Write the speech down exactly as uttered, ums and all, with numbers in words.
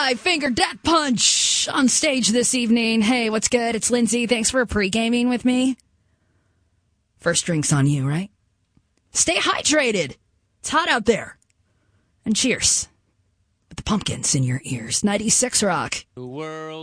Five Finger Death Punch on stage this evening. Hey, what's good? It's Lindsay. Thanks for pre-gaming with me. First drink's on you, right? Stay hydrated. It's hot out there. And cheers. With the pumpkins in your ears. ninety-six Rock. The world.